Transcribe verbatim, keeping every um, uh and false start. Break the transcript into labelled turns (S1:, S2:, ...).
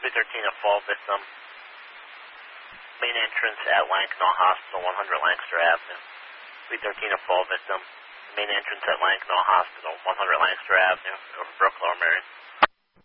S1: three thirteen, a fall victim. Main entrance at Lankenau Hospital, one hundred Lancaster Avenue. three thirteen, a fall victim. Main entrance at Lankenau Hospital, one hundred Lancaster Avenue, over Brook, Lower Merion.